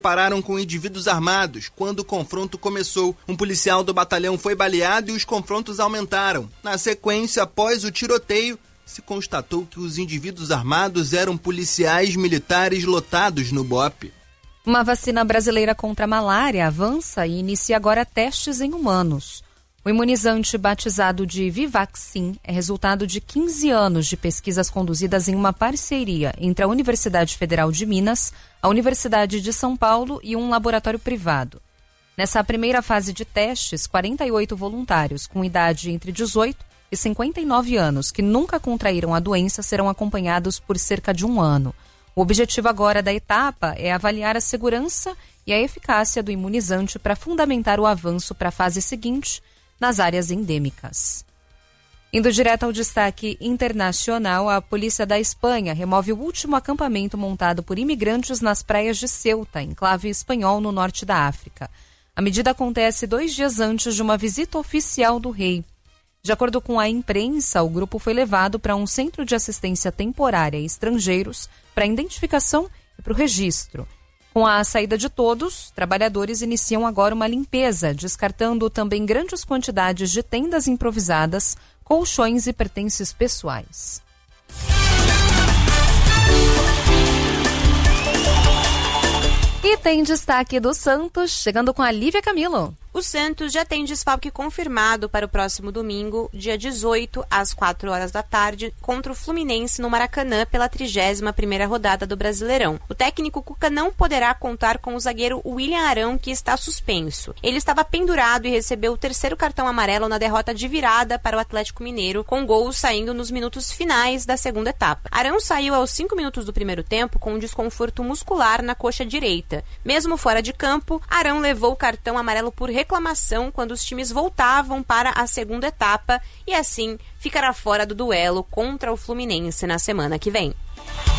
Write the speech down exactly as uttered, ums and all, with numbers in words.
pararam com indivíduos armados. Quando o confronto começou, um policial do batalhão foi baleado e os confrontos aumentaram. Na sequência, após o tiroteio, se constatou que os indivíduos armados eram policiais militares lotados no B O P. Uma vacina brasileira contra a malária avança e inicia agora testes em humanos. O imunizante batizado de Vivaxin é resultado de quinze anos de pesquisas conduzidas em uma parceria entre a Universidade Federal de Minas, a Universidade de São Paulo e um laboratório privado. Nessa primeira fase de testes, quarenta e oito voluntários com idade entre dezoito e cinquenta e nove anos que nunca contraíram a doença serão acompanhados por cerca de um ano. O objetivo agora da etapa é avaliar a segurança e a eficácia do imunizante para fundamentar o avanço para a fase seguinte, nas áreas endêmicas. Indo direto ao destaque internacional, a polícia da Espanha remove o último acampamento montado por imigrantes nas praias de Ceuta, enclave espanhol no norte da África. A medida acontece dois dias antes de uma visita oficial do rei. De acordo com a imprensa, o grupo foi levado para um centro de assistência temporária a estrangeiros para a identificação e para o registro. Com a saída de todos, trabalhadores iniciam agora uma limpeza, descartando também grandes quantidades de tendas improvisadas, colchões e pertences pessoais. E tem destaque do Santos, chegando com a Lívia Camilo. O Santos já tem desfalque confirmado para o próximo domingo, dia dezoito, às quatro horas da tarde, contra o Fluminense no Maracanã pela trigésima primeira rodada do Brasileirão. O técnico Cuca não poderá contar com o zagueiro William Arão, que está suspenso. Ele estava pendurado e recebeu o terceiro cartão amarelo na derrota de virada para o Atlético Mineiro, com gols saindo nos minutos finais da segunda etapa. Arão saiu aos cinco minutos do primeiro tempo com um desconforto muscular na coxa direita. Mesmo fora de campo, Arão levou o cartão amarelo por reclamação quando os times voltavam para a segunda etapa e assim ficará fora do duelo contra o Fluminense na semana que vem.